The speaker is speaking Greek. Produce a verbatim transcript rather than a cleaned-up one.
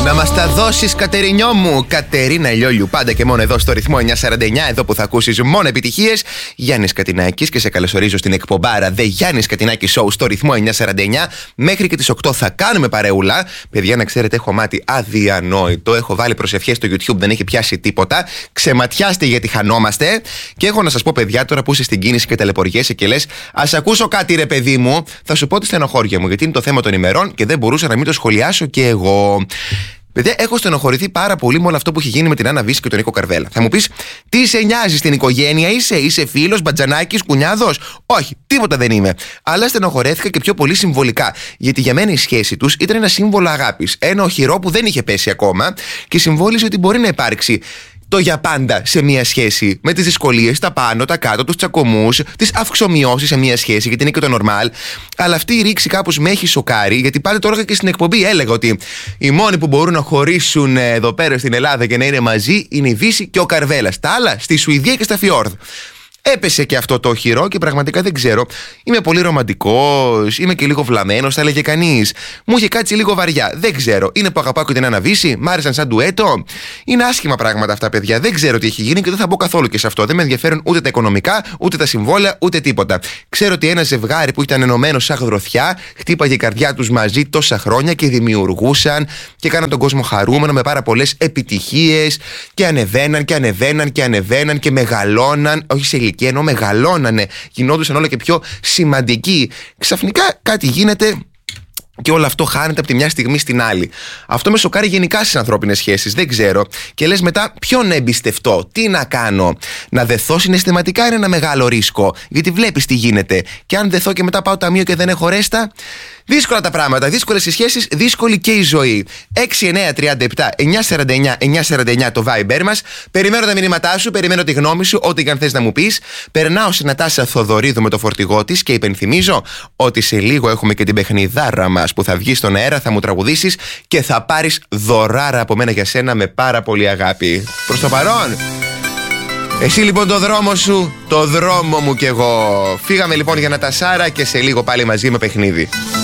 Να μας τα δώσεις, Κατερινιό μου. Κατερίνα Λιόλιου, πάντα και μόνο εδώ στο ρυθμό εννιακόσια σαράντα εννιά, εδώ που θα ακούσεις μόνο επιτυχίες. Γιάννης Κατινάκης και σε καλωσορίζω στην εκπομπάρα The Γιάννης Κατινάκη Show στο ρυθμό εννιακόσια σαράντα εννιά. Μέχρι και τις οκτώ θα κάνουμε παρεούλα. Παιδιά, να ξέρετε, έχω μάτι αδιανόητο. Έχω βάλει προσευχές στο YouTube, δεν έχει πιάσει τίποτα. Ξεματιάστε γιατί χανόμαστε. Και έχω να σας πω, παιδιά, τώρα που είσαι στην κίνηση και ταλαιπωριέσαι και λες, ας ακούσω κάτι, ρε παιδί μου, θα σου πω τη στενοχώρια μου, γιατί είναι το θέμα των ημερών και δεν μπορούσα να μην το σχολιάσω και εγώ. Παιδιά, έχω στενοχωρηθεί πάρα πολύ με όλο αυτό που έχει γίνει με την Άννα Βύση και τον Νίκο Καρβέλα. Θα μου πεις, τι σε νοιάζει, στην οικογένεια είσαι, είσαι φίλος, μπατζανάκης, κουνιάδος? Όχι, τίποτα δεν είμαι. Αλλά στενοχωρέθηκα και πιο πολύ συμβολικά. Γιατί για μένα η σχέση τους ήταν ένα σύμβολο αγάπης. Ένα οχυρό που δεν είχε πέσει ακόμα και συμβόλιζε ότι μπορεί να υπάρξει το για πάντα σε μια σχέση, με τις δυσκολίες, τα πάνω, τα κάτω, τους τσακωμούς, τις αυξομοιώσεις σε μια σχέση, γιατί είναι και το normal. Αλλά αυτή η ρήξη κάπως με έχει σοκάρει, γιατί πάλι το έλεγα και στην εκπομπή. Έλεγα ότι οι μόνοι που μπορούν να χωρίσουν εδώ πέρα στην Ελλάδα και να είναι μαζί είναι η Βύση και ο Καρβέλας. Τα άλλα στη Σουηδία και στα Φιόρδ. Έπεσε και αυτό το οχυρό και πραγματικά δεν ξέρω. Είμαι πολύ ρομαντικός, είμαι και λίγο βλαμμένος, θα έλεγε κανείς. Μου είχε κάτσει λίγο βαριά. Δεν ξέρω. Είναι που αγαπάω και την Άννα Βύση, μ' άρεσαν σαν ντουέτο. Είναι άσχημα πράγματα αυτά, παιδιά. Δεν ξέρω τι έχει γίνει και δεν θα μπω καθόλου και σε αυτό. Δεν με ενδιαφέρουν ούτε τα οικονομικά, ούτε τα συμβόλαια, ούτε τίποτα. Ξέρω ότι ένα ζευγάρι που ήταν ενωμένο σαν γροθιά, χτύπαγε η καρδιά τους μαζί τόσα χρόνια και δημιουργούσαν και κάναν τον κόσμο χαρούμενο με πάρα πολλές επιτυχίες και ανεβαίναν και ανεβαίναν και ανεβαίναν και μεγαλώναν. Όχι σε ηλικία, ενώ μεγαλώνανε, γινόντουσαν όλα και πιο σημαντικοί. Ξαφνικά κάτι γίνεται και όλο αυτό χάνεται από τη μια στιγμή στην άλλη. Αυτό με σοκάρει γενικά στις ανθρώπινες σχέσεις. Δεν ξέρω. Και λες μετά, ποιον να εμπιστευτώ, τι να κάνω. Να δεθώ συναισθηματικά είναι ένα μεγάλο ρίσκο. Γιατί βλέπεις τι γίνεται. Και αν δεθώ και μετά πάω ταμείο και δεν έχω ρέστα. Δύσκολα τα πράγματα, δύσκολες οι σχέσεις, δύσκολη και η ζωή. έξι εννιά τρία επτά εννιακόσια σαράντα εννιά εννιακόσια σαράντα εννιά το Viber μας. Περιμένω τα μηνύματά σου, περιμένω τη γνώμη σου, ό,τι και αν θες να μου πεις. Περνάω στην Νατάσα Θοδωρίδου με το φορτηγό της και υπενθυμίζω ότι σε λίγο έχουμε και την παιχνιδάρα μας που θα βγει στον αέρα, θα μου τραγουδήσεις και θα πάρεις δωράρα από μένα για σένα με πάρα πολύ αγάπη. Προς το παρόν, εσύ λοιπόν το δρόμο σου, το δρόμο μου κι εγώ. Φύγαμε λοιπόν για Νατασάρα και σε λίγο πάλι μαζί με παιχνίδι.